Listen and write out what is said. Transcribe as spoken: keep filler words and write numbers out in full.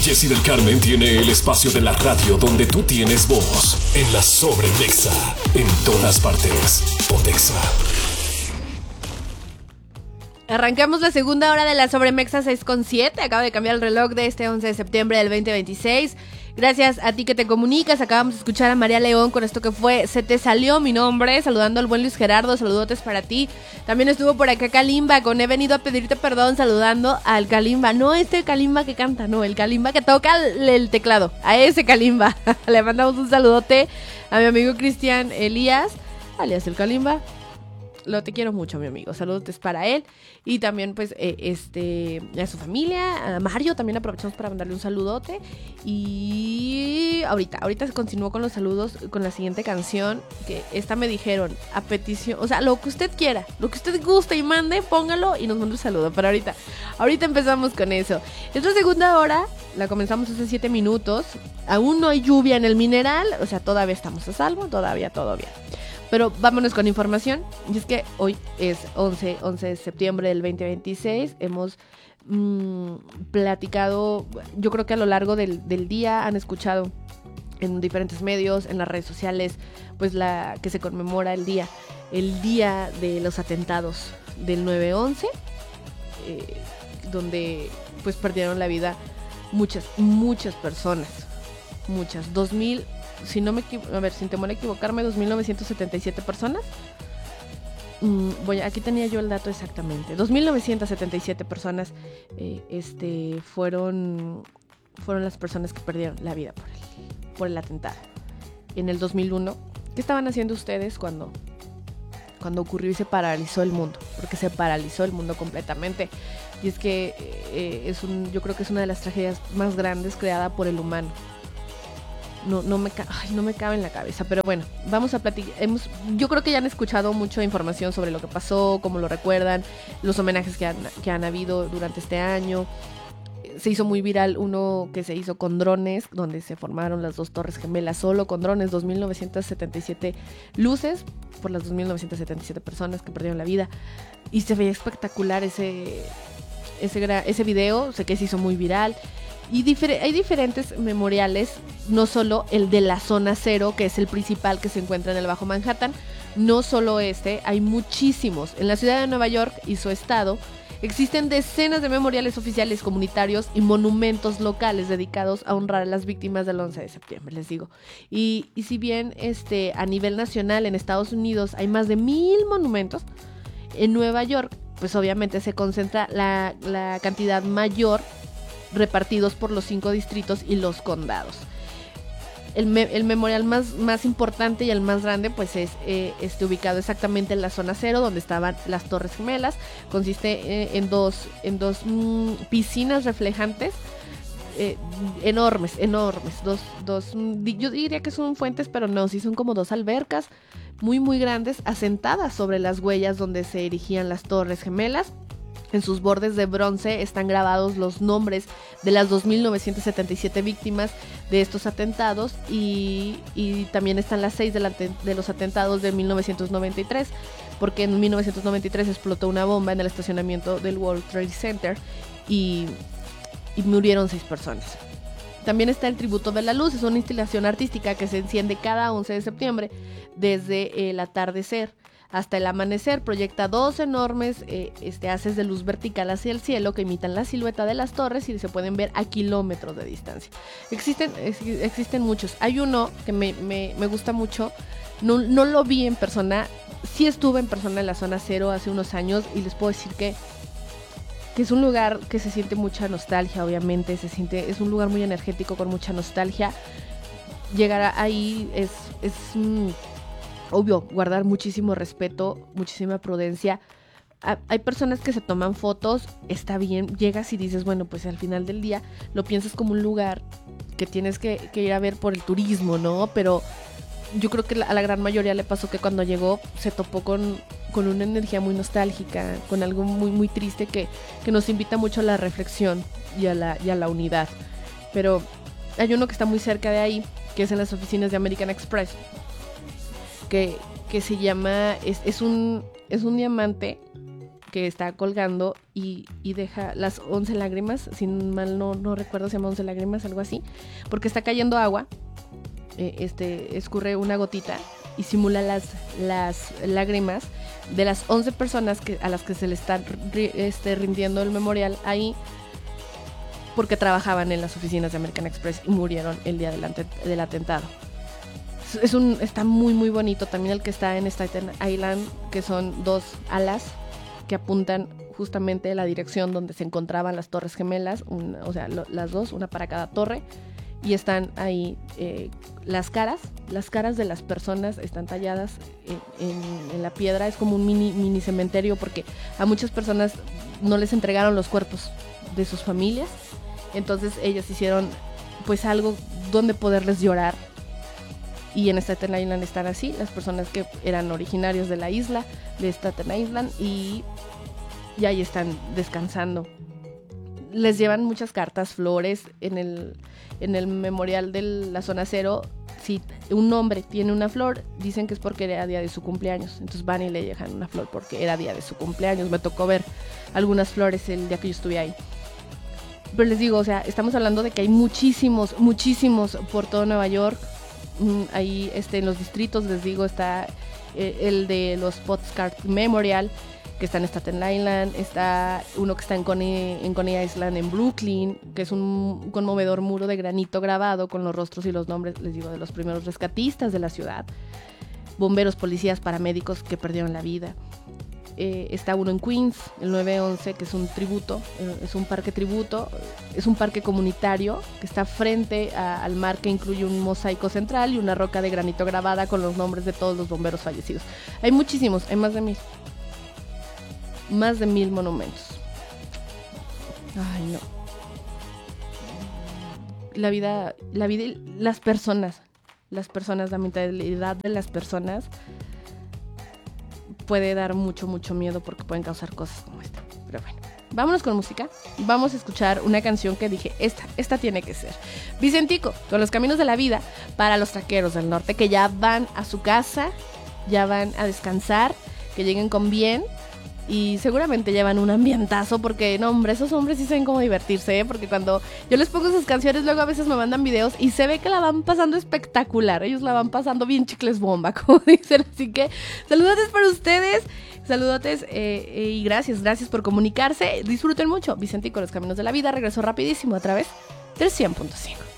Jessy del Carmen tiene el espacio de la radio donde tú tienes voz. En la Sobremexa. En todas partes. Pontexa. Arrancamos la segunda hora de la Sobremexa seis con siete. Acaba de cambiar el reloj de este once de septiembre del veinte veintiséis. Gracias a ti que te comunicas. Acabamos de escuchar a María León con esto que fue Se te salió mi nombre, saludando al buen Luis Gerardo, saludotes para ti. También estuvo por acá Kalimba con He venido a pedirte perdón, saludando al Kalimba. No este Kalimba que canta, no, el Kalimba que toca el, el teclado, a ese Kalimba. Le mandamos un saludote a mi amigo Cristian Elías, alias el Kalimba. Lo te quiero mucho, mi amigo. Saludos para él. Y también, pues, eh, este, a su familia, a Mario, también aprovechamos para mandarle un saludote. Y ahorita, ahorita se continuó con los saludos con la siguiente canción. Que esta me dijeron, a petición, o sea, lo que usted quiera, lo que usted guste y mande, póngalo y nos manda un saludo. Pero ahorita, ahorita empezamos con eso. Esta segunda hora la comenzamos hace siete minutos. Aún no hay lluvia en el Mineral, o sea, todavía estamos a salvo, todavía todo bien. Pero vámonos con información. Y es que hoy es once de septiembre del veinte veintiséis. Hemos mmm, platicado, yo creo que a lo largo del, del día han escuchado en diferentes medios, en las redes sociales, pues la que se conmemora el día, el día de los atentados del nueve once, eh, donde pues perdieron la vida muchas, muchas personas, muchas, dos mil. Si no me equivo- a ver, sin temor a equivocarme, dos mil novecientas setenta y siete personas. Mm, voy, aquí tenía yo el dato exactamente. dos mil novecientas setenta y siete personas eh, este, fueron, fueron las personas que perdieron la vida por el, por el atentado. En el dos mil uno, ¿qué estaban haciendo ustedes cuando, cuando ocurrió y se paralizó el mundo? Porque se paralizó el mundo completamente. Y es que eh, es un, yo creo que es una de las tragedias más grandes creada por el humano. No, no, me ca- Ay, no me cabe en la cabeza, pero bueno, vamos a platicar. Hemos, yo creo que ya han escuchado mucha información sobre lo que pasó, cómo lo recuerdan, los homenajes que han, que han habido durante este año. Se hizo muy viral uno que se hizo con drones, donde se formaron las dos torres gemelas, solo con drones, dos mil novecientas setenta y siete luces por las dos mil novecientas setenta y siete personas que perdieron la vida. Y se veía espectacular ese, ese, gra- ese video, sé que se hizo muy viral. Y difer- hay diferentes memoriales, no solo el de la zona cero, que es el principal que se encuentra en el Bajo Manhattan, no solo este, hay muchísimos. En la ciudad de Nueva York y su estado existen decenas de memoriales oficiales comunitarios y monumentos locales dedicados a honrar a las víctimas del once de septiembre, les digo. Y, y si bien este, a nivel nacional en Estados Unidos hay más de mil monumentos, en Nueva York pues obviamente se concentra la, la cantidad mayor, repartidos por los cinco distritos y los condados. El, me- el memorial más, más importante y el más grande pues es eh, este, ubicado exactamente en la zona cero, donde estaban las Torres Gemelas. Consiste eh, en dos, en dos mm, piscinas reflejantes eh, enormes, enormes. Dos, dos, mm, yo diría que son fuentes, pero no, sí son como dos albercas muy muy grandes, asentadas sobre las huellas donde se erigían las Torres Gemelas. En sus bordes de bronce están grabados los nombres de las dos mil novecientas setenta y siete víctimas de estos atentados y, y también están las seis de, la, de los atentados de mil novecientos noventa y tres, porque en mil novecientos noventa y tres explotó una bomba en el estacionamiento del World Trade Center y, y murieron seis personas. También está el Tributo de la Luz, es una instalación artística que se enciende cada once de septiembre desde el atardecer hasta el amanecer. Proyecta dos enormes eh, este, haces de luz vertical hacia el cielo que imitan la silueta de las torres y se pueden ver a kilómetros de distancia. Existen, ex, existen muchos. Hay uno que me, me, me gusta mucho, no, no lo vi en persona, sí estuve en persona en la zona cero hace unos años y les puedo decir que, que es un lugar que se siente mucha nostalgia, obviamente, se siente, es un lugar muy energético con mucha nostalgia. Llegar ahí es... es mm, obvio, guardar muchísimo respeto, muchísima prudencia. Hay personas que se toman fotos, está bien, llegas y dices, bueno, pues al final del día lo piensas como un lugar que tienes que, que ir a ver por el turismo, ¿no? Pero yo creo que a la gran mayoría le pasó que cuando llegó se topó con, con una energía muy nostálgica, con algo muy, muy triste que, que nos invita mucho a la reflexión y a la, y a la unidad. Pero hay uno que está muy cerca de ahí, que es en las oficinas de American Express. Que, que se llama, es, es, un, es un diamante que está colgando y, y deja las once lágrimas, si mal no, no recuerdo, se llama once lágrimas, algo así, porque está cayendo agua, eh, este, escurre una gotita y simula las, las lágrimas de las once personas que, a las que se le está este, rindiendo el memorial ahí, porque trabajaban en las oficinas de American Express y murieron el día del, ante, del atentado. Es un, está muy muy bonito también el que está en Staten Island, que son dos alas que apuntan justamente a la dirección donde se encontraban las torres gemelas, una, o sea, lo, las dos, una para cada torre, y están ahí eh, las caras, las caras de las personas están talladas en, en, en la piedra. Es como un mini, mini cementerio, porque a muchas personas no les entregaron los cuerpos de sus familias, entonces ellos hicieron pues algo donde poderles llorar. Y en Staten Island están así, las personas que eran originarios de la isla de Staten Island, y, y ahí están descansando. Les llevan muchas cartas, flores. En el, en el memorial de la zona cero, si un hombre tiene una flor, dicen que es porque era día de su cumpleaños. Entonces van y le dejan una flor porque era día de su cumpleaños. Me tocó ver algunas flores el día que yo estuve ahí. Pero les digo, o sea, estamos hablando de que hay muchísimos, muchísimos por todo Nueva York. Ahí este, en los distritos, les digo, está eh, el de los Postcard Memorial, que está en Staten Island, está uno que está en Coney, en Coney Island, en Brooklyn, que es un conmovedor muro de granito grabado con los rostros y los nombres, les digo, de los primeros rescatistas de la ciudad, bomberos, policías, paramédicos que perdieron la vida. Eh, está uno en Queens, el nueve once, que es un tributo, eh, es un parque tributo, es un parque comunitario que está frente a, al mar, que incluye un mosaico central y una roca de granito grabada con los nombres de todos los bomberos fallecidos. Hay muchísimos, hay más de mil, más de mil monumentos. Ay, no. La vida, la vida y las personas, las personas, la mentalidad de las personas puede dar mucho, mucho miedo, porque pueden causar cosas como esta. Pero bueno, vámonos con música. Vamos a escuchar una canción que dije, esta, esta tiene que ser. Vicentico, con Los Caminos de la Vida, para los traqueros del norte que ya van a su casa, ya van a descansar, que lleguen con bien. Y seguramente llevan un ambientazo, porque no, hombre, esos hombres sí saben cómo divertirse, ¿eh? Porque cuando yo les pongo sus canciones, luego a veces me mandan videos y se ve que la van pasando espectacular. Ellos la van pasando bien chicles bomba, como dicen. Así que saludotes para ustedes, saludotes eh, eh, y gracias, gracias por comunicarse. Disfruten mucho. Vicentico, Los Caminos de la Vida, regresó rapidísimo a través del cien punto cinco.